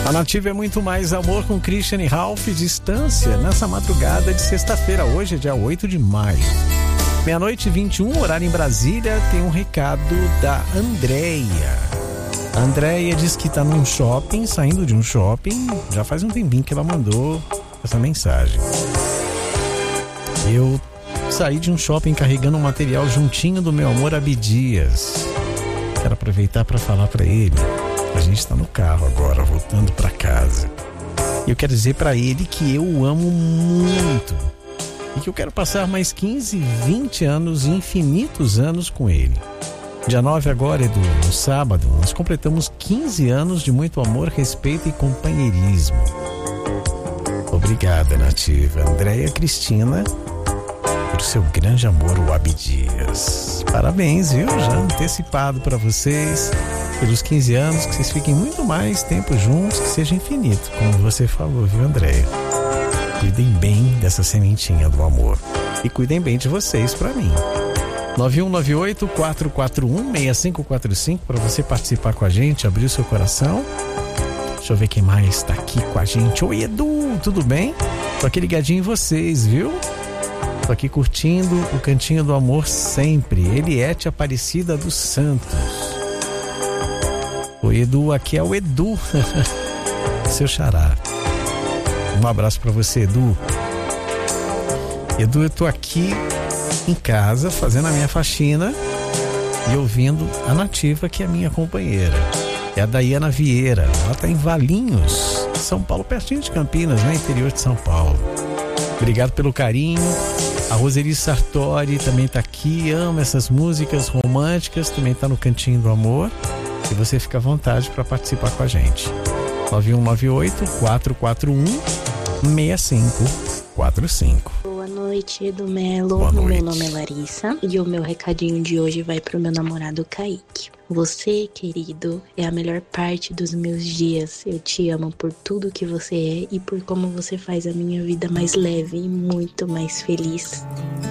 A Nativa é muito mais amor com Christian e Ralph, Distância, nessa madrugada de sexta-feira. Hoje é dia 8 de maio. 00:21, horário em Brasília. Tem um recado da Andréia. A Andréia diz que está num shopping, saindo de um shopping. Já faz um tempinho que ela mandou essa mensagem. Eu saí de um shopping carregando um material juntinho do meu amor Abdias. Quero aproveitar para falar para ele. A gente está no carro agora, voltando para casa. E eu quero dizer para ele que eu o amo muito. E que eu quero passar mais 15, 20 anos, infinitos anos com ele. Dia 9 agora, Edu, no sábado, nós completamos 15 anos de muito amor, respeito e companheirismo. Obrigada, Nativa. Andréia Cristina, por seu grande amor, o Abdias. Parabéns, viu? Já antecipado para vocês. Pelos 15 anos, que vocês fiquem muito mais tempo juntos, que seja infinito, como você falou, viu, Andréia? Cuidem bem dessa sementinha do amor. E cuidem bem de vocês pra mim. 9198-441-6545 para você participar com a gente, abrir o seu coração. Deixa eu ver quem mais tá aqui com a gente. Oi, Edu, tudo bem? Tô aqui ligadinho em vocês, viu? Tô aqui curtindo o Cantinho do Amor sempre. Eliette Aparecida dos Santos. O Edu, aqui é o Edu, seu xará. Um abraço pra você, Edu. Edu, eu tô aqui em casa fazendo a minha faxina e ouvindo a Nativa, que é a minha companheira. É a Daiana Vieira. Ela tá em Valinhos, São Paulo, pertinho de Campinas, né? Interior de São Paulo. Obrigado pelo carinho. A Roseli Sartori também tá aqui, ama essas músicas românticas, também tá no Cantinho do Amor. E você fica à vontade para participar com a gente. 9198-441-6545. Boa noite, Edu Melo. Boa noite. Meu nome é Larissa e o meu recadinho de hoje vai pro meu namorado Kaique. Você, querido, é a melhor parte dos meus dias. Eu te amo por tudo que você é e por como você faz a minha vida mais leve e muito mais feliz.